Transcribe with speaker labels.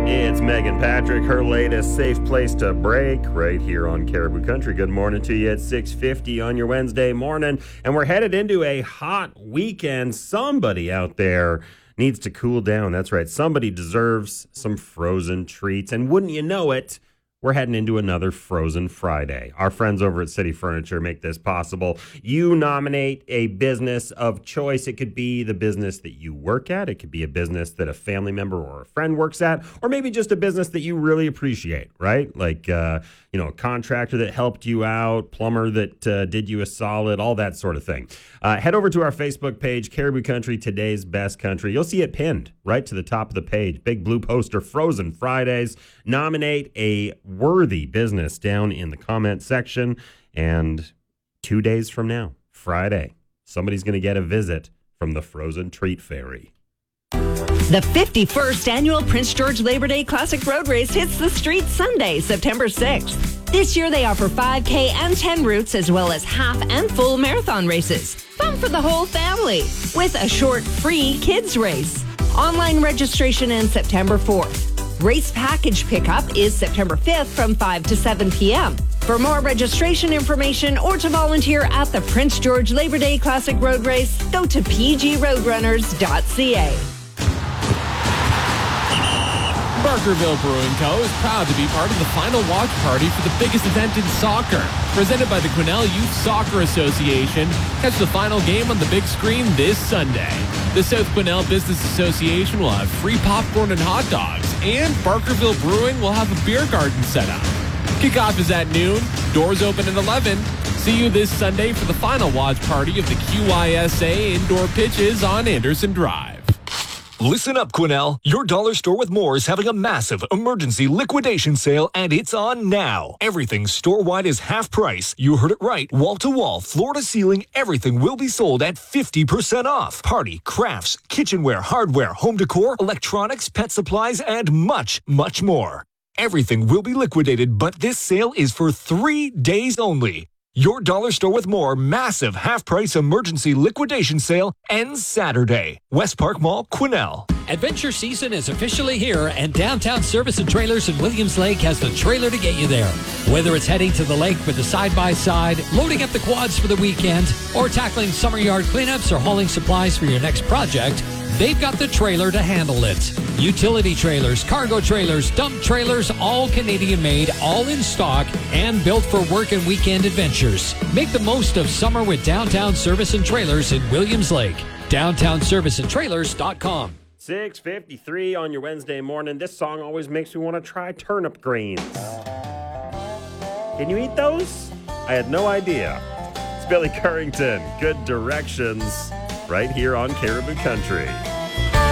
Speaker 1: It's Megan Patrick, her latest safe place to break right here on Caribou Country. Good morning to you at 6:50 on your Wednesday morning. And we're headed into a hot weekend. Somebody out there needs to cool down. That's right. Somebody deserves some frozen treats. And wouldn't you know it, we're heading into another Frozen Friday. Our friends over at City Furniture make this possible. You nominate a business of choice. It could be the business that you work at. It could be a business that a family member or a friend works at, or maybe just a business that you really appreciate, right? Like, a contractor that helped you out, plumber that did you a solid, all that sort of thing. Head over to our Facebook page, Caribou Country, Today's Best Country. You'll see it pinned right to the top of the page. Big blue poster, Frozen Fridays. Nominate a worthy business down in the comment section. And 2 days from now, Friday, somebody's going to get a visit from the Frozen Treat Fairy.
Speaker 2: The 51st Annual Prince George Labor Day Classic Road Race hits the streets Sunday, September 6th. This year they offer 5K and 10 routes as well as half and full marathon races. Fun for the whole family with a short free kids race. Online registration ends September 4th. Race package pickup is September 5th from 5 to 7 p.m. For more registration information or to volunteer at the Prince George Labor Day Classic Road Race, go to pgroadrunners.ca.
Speaker 3: Barkerville Brewing Co. is proud to be part of the final watch party for the biggest event in soccer. Presented by the Quesnel Youth Soccer Association, catch the final game on the big screen this Sunday. The South Quesnel Business Association will have free popcorn and hot dogs, and Barkerville Brewing will have a beer garden set up. Kickoff is at noon, doors open at 11. See you this Sunday for the final watch party of the QYSA indoor pitches on Anderson Drive.
Speaker 4: Listen up, Quesnel. Your dollar store with more is having a massive emergency liquidation sale, and it's on now. Everything store-wide is half price. You heard it right. Wall-to-wall, floor-to-ceiling, everything will be sold at 50% off. Party, crafts, kitchenware, hardware, home decor, electronics, pet supplies, and much, much more. Everything will be liquidated, but this sale is for 3 days only. Your dollar store with more massive half-price emergency liquidation sale ends Saturday. West Park Mall, Quesnel.
Speaker 5: Adventure season is officially here, and Downtown Service and Trailers in Williams Lake has the trailer to get you there. Whether it's heading to the lake with the side-by-side, loading up the quads for the weekend, or tackling summer yard cleanups or hauling supplies for your next project, they've got the trailer to handle it. Utility trailers, cargo trailers, dump trailers, all Canadian-made, all in stock, and built for work and weekend adventures. Make the most of summer with Downtown Service and Trailers in Williams Lake. DowntownServiceandTrailers.com.
Speaker 1: 6:53 on your Wednesday morning. This song always makes me want to try turnip greens. Can you eat those? I had no idea. It's Billy Currington. Good Directions right here on Caribou Country.